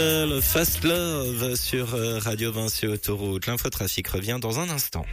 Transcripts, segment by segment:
Le Fast Love sur Radio Vinci Autoroute. L'infotrafic revient dans un instant.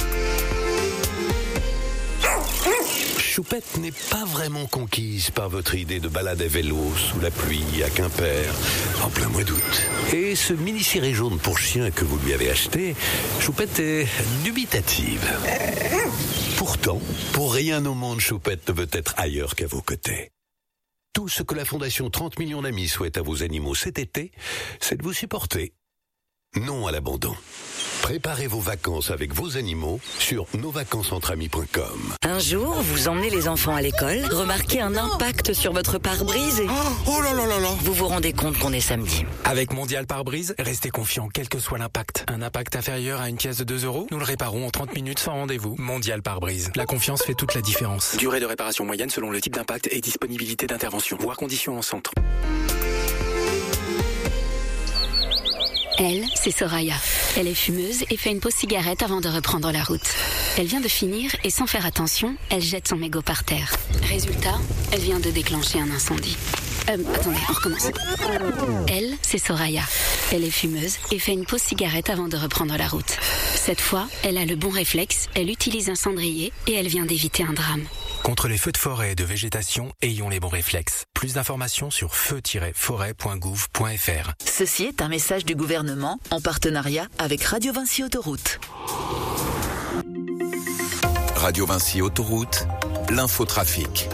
Choupette n'est pas vraiment conquise par votre idée de balade à vélo sous la pluie à Quimper en plein mois d'août. Et ce mini-ciré jaune pour chien que vous lui avez acheté, Choupette est dubitative. Pourtant, pour rien au monde, Choupette ne veut être ailleurs qu'à vos côtés. Tout ce que la Fondation 30 millions d'amis souhaite à vos animaux cet été, c'est de vous supporter. Non à l'abandon. Préparez vos vacances avec vos animaux sur nosvacancesentre-amis.com. Un jour, vous emmenez les enfants à l'école, remarquez un impact sur votre pare-brise et... Oh là là là là. Vous vous rendez compte qu'on est samedi. Avec Mondial Pare-Brise, restez confiant quel que soit l'impact. Un impact inférieur à une pièce de 2 €, nous le réparons en 30 minutes sans rendez-vous. Mondial Pare-Brise. La confiance fait toute la différence. Durée de réparation moyenne selon le type d'impact et disponibilité d'intervention. Voir conditions en centre. Elle, c'est Soraya. Elle est fumeuse et fait une pause cigarette avant de reprendre la route. Elle vient de finir et sans faire attention, elle jette son mégot par terre. Résultat, elle vient de déclencher un incendie. Attendez, on recommence. Elle, c'est Soraya. Elle est fumeuse et fait une pause cigarette avant de reprendre la route. Cette fois, elle a le bon réflexe, elle utilise un cendrier et elle vient d'éviter un drame. Contre les feux de forêt et de végétation, ayons les bons réflexes. Plus d'informations sur feu-forêt.gouv.fr. Ceci est un message du gouvernement en partenariat avec Radio Vinci Autoroute. Radio Vinci Autoroute, l'infotrafic.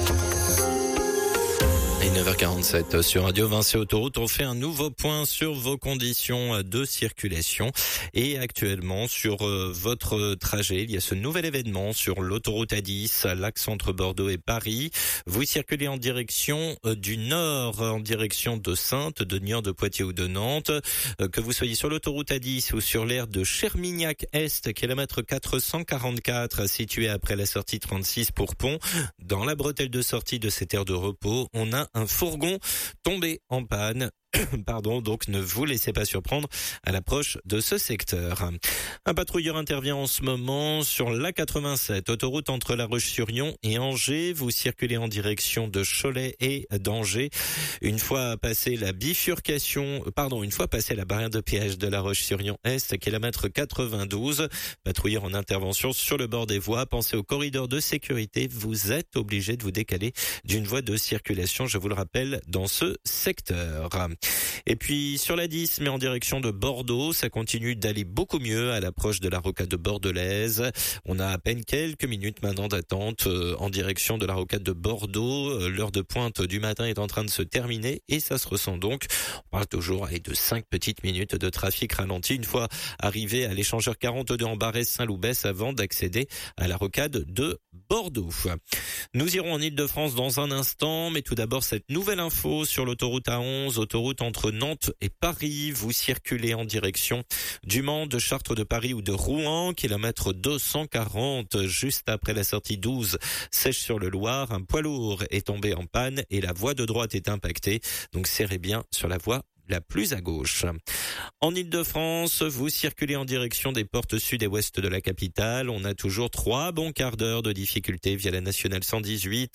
Et 9h47 sur Radio Vinci Autoroute, on fait un nouveau point sur vos conditions de circulation et actuellement sur votre trajet. Il y a ce nouvel événement sur l'autoroute A10, l'axe entre Bordeaux et Paris. Vous circulez en direction du nord, en direction de Saintes, de Niort, de Poitiers ou de Nantes. Que vous soyez sur l'autoroute A10 ou sur l'aire de Chermignac-Est, kilomètre 444, situé après la sortie 36 pour Pont. Dans la bretelle de sortie de cette aire de repos, on a un fourgon tombé en panne. Pardon, donc ne vous laissez pas surprendre à l'approche de ce secteur. Un patrouilleur intervient en ce moment sur l'A87, autoroute entre La Roche-sur-Yon et Angers. Vous circulez en direction de Cholet et d'Angers. Une fois passé la barrière de péage de La Roche-sur-Yon Est, kilomètre 92. Patrouilleur en intervention sur le bord des voies. Pensez au corridor de sécurité. Vous êtes obligé de vous décaler d'une voie de circulation, je vous le rappelle, dans ce secteur. Et puis sur la 10, mais en direction de Bordeaux, ça continue d'aller beaucoup mieux à l'approche de la rocade bordelaise. On a à peine quelques minutes maintenant d'attente en direction de la rocade de Bordeaux. L'heure de pointe du matin est en train de se terminer et ça se ressent donc. On parle toujours de 5 petites minutes de trafic ralenti une fois arrivé à l'échangeur 42 en Barès-Saint-Loubès avant d'accéder à la rocade de Bordeaux. Nous irons en Île-de-France dans un instant, mais tout d'abord cette nouvelle info sur l'autoroute A11, autoroute entre Nantes et Paris. Vous circulez en direction du Mans, de Chartres, de Paris ou de Rouen, kilomètre 240, juste après la sortie 12, Sèche sur le Loir. Un poids lourd est tombé en panne et la voie de droite est impactée, donc serrez bien sur la voie la plus à gauche. En Île-de-France, vous circulez en direction des portes sud et ouest de la capitale. On a toujours 3 bons quarts d'heure de difficulté via la nationale 118,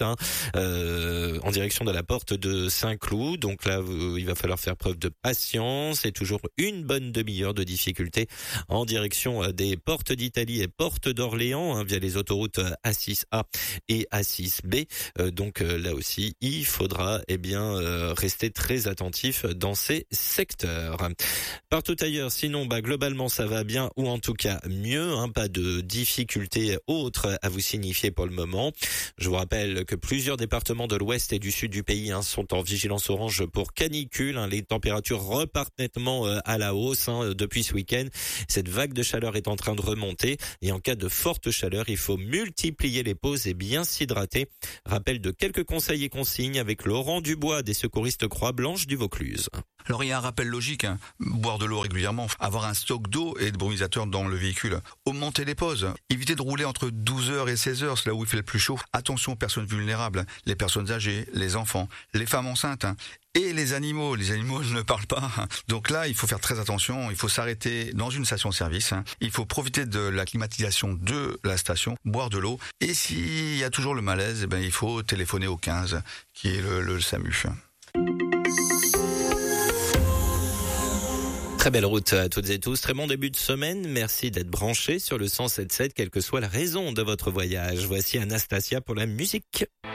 en direction de la porte de Saint-Cloud. Donc là, il va falloir faire preuve de patience et toujours une bonne demi-heure de difficulté en direction des portes d'Italie et portes d'Orléans, via les autoroutes A6A et A6B. Donc là aussi, il faudra rester très attentif dans ces secteurs. Partout ailleurs, sinon, globalement, ça va bien, ou en tout cas mieux, pas de difficultés autres à vous signifier pour le moment. Je vous rappelle que plusieurs départements de l'ouest et du sud du pays sont en vigilance orange pour canicule. Les températures repartent nettement à la hausse depuis ce week-end. Cette vague de chaleur est en train de remonter et en cas de forte chaleur, il faut multiplier les pauses et bien s'hydrater. Rappel de quelques conseils et consignes avec Laurent Dubois des secouristes Croix-Blanche du Vaucluse. Alors il y a un rappel logique, boire de l'eau régulièrement, avoir un stock d'eau et de brumisateur dans le véhicule, augmenter les pauses, éviter de rouler entre 12h et 16h, c'est là où il fait le plus chaud. Attention aux personnes vulnérables, les personnes âgées, les enfants, les femmes enceintes et les animaux. Les animaux ne parlent pas. Donc là, il faut faire très attention, il faut s'arrêter dans une station-service, il faut profiter de la climatisation de la station, boire de l'eau et s'il y a toujours le malaise, il faut téléphoner au 15 qui est le SAMU. Très belle route à toutes et tous. Très bon début de semaine. Merci d'être branchés sur le 107.7, quelle que soit la raison de votre voyage. Voici Anastasia pour la musique.